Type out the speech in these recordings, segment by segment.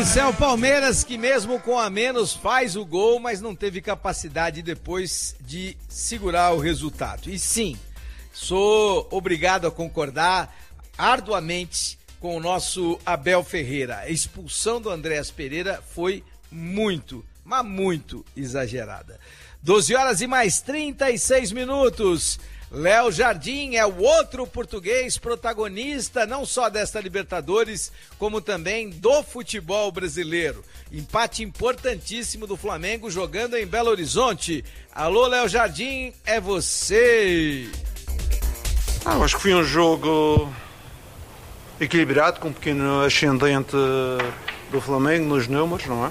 isso, é o Palmeiras que mesmo com a menos faz o gol, mas não teve capacidade depois de segurar o resultado. E sim, sou obrigado a concordar arduamente com o nosso Abel Ferreira. A expulsão do Andréas Pereira foi muito, mas muito exagerada. 12 horas e mais 36 minutos. Léo Jardim é o outro português protagonista, não só desta Libertadores, como também do futebol brasileiro. Empate importantíssimo do Flamengo jogando em Belo Horizonte. Alô, Léo Jardim, é você. Eu acho que foi um jogo equilibrado, com um pequeno ascendente do Flamengo nos números, não é?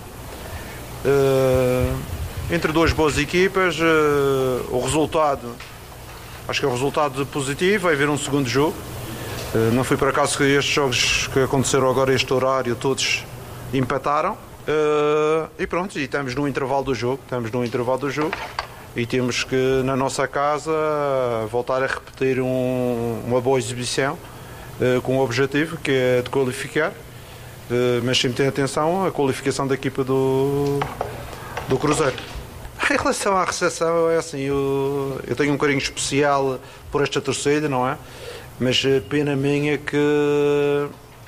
Entre duas boas equipas, o resultado... Acho que é um resultado positivo, vai haver um segundo jogo. Não foi por acaso que estes jogos que aconteceram agora, este horário, todos empataram. E pronto, e estamos no intervalo do jogo. E temos que, na nossa casa, voltar a repetir uma boa exibição, com o objetivo, que é de qualificar. Mas sempre tem atenção à qualificação da equipa do Cruzeiro. Em relação à recepção, é assim, eu tenho um carinho especial por esta torcida, não é? Mas a pena minha é que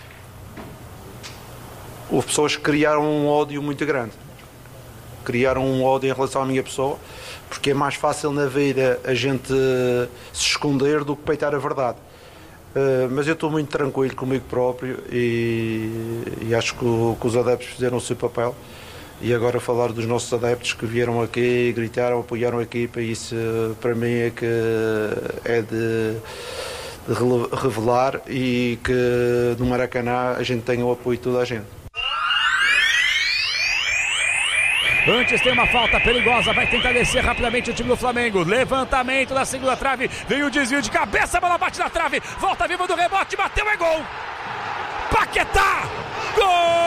houve pessoas que criaram um ódio muito grande. Criaram um ódio em relação à minha pessoa, porque é mais fácil na vida a gente se esconder do que peitar a verdade. Mas eu estou muito tranquilo comigo próprio e acho que os adeptos fizeram o seu papel. E agora falar dos nossos adeptos que vieram aqui, gritaram, apoiaram a equipa, isso para mim é que é de revelar, e que no Maracanã a gente tenha o apoio de toda a gente. Antes tem uma falta perigosa, vai tentar descer rapidamente o time do Flamengo. Levantamento da segunda trave, vem o desvio de cabeça, a bola bate na trave, volta viva do rebote, bateu, é gol! Paquetá! Gol!